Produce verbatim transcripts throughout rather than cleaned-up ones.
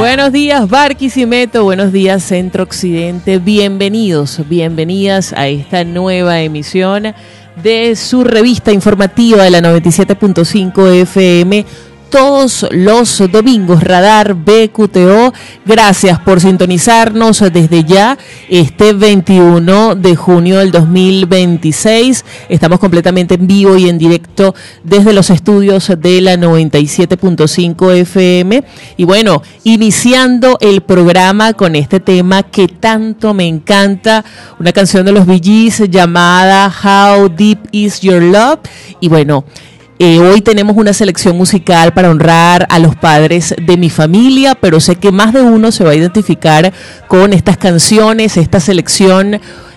Buenos días Barquisimeto, buenos días Centro Occidente, bienvenidos, bienvenidas a esta nueva emisión de su revista informativa de la noventa y siete punto cinco F M, todos los domingos, Radar B Q T O. Gracias por sintonizarnos desde ya, este veintiuno de junio del dos mil veintiséis. Estamos completamente en vivo y en directo desde los estudios de la noventa y siete punto cinco F M. Y bueno, iniciando el programa con este tema que tanto me encanta, una canción de los Bee Gees llamada How Deep Is Your Love. Y bueno, Eh, hoy tenemos una selección musical para honrar a los padres de mi familia, pero sé que más de uno se va a identificar con estas canciones, esta selección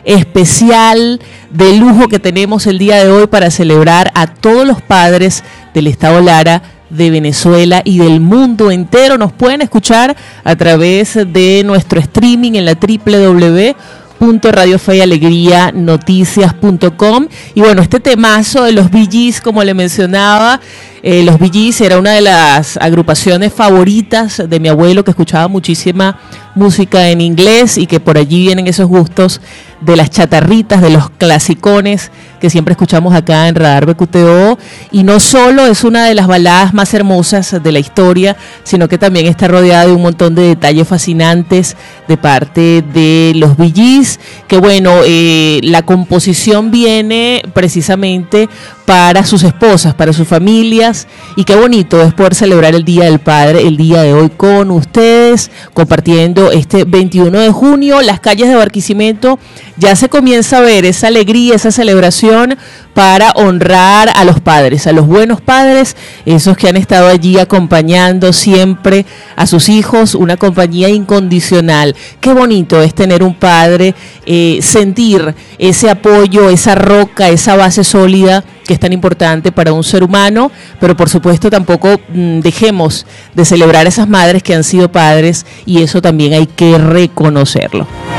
especial de lujo que tenemos el día de hoy para celebrar a todos los padres del estado Lara, de Venezuela y del mundo entero. Nos pueden escuchar a través de nuestro streaming en la doble u doble u doble u punto radio fe y alegría noticias punto com. Y bueno, este temazo de los Bee Gees, como le mencionaba, eh, los Bee Gees era una de las agrupaciones favoritas de mi abuelo, que escuchaba muchísima música en inglés y que por allí vienen esos gustos de las chatarritas, de los clasicones que siempre escuchamos acá en Radar B Q T O. Y no solo es una de las baladas más hermosas de la historia, sino que también está rodeada de un montón de detalles fascinantes de parte de los Bee Gees, que bueno, eh, la composición viene precisamente para sus esposas, para sus familias, y qué bonito es poder celebrar el Día del Padre el día de hoy con ustedes, compartiendo este veintiuno de junio. Las calles de Barquisimeto ya se comienza a ver esa alegría, esa celebración para honrar a los padres, a los buenos padres, esos que han estado allí acompañando siempre a sus hijos, una compañía incondicional. Qué bonito es tener un padre, eh, sentir ese apoyo, esa roca, esa base sólida que es tan importante para un ser humano, pero por supuesto tampoco mmm, dejemos de celebrar a esas madres que han sido padres, y eso también hay que reconocerlo.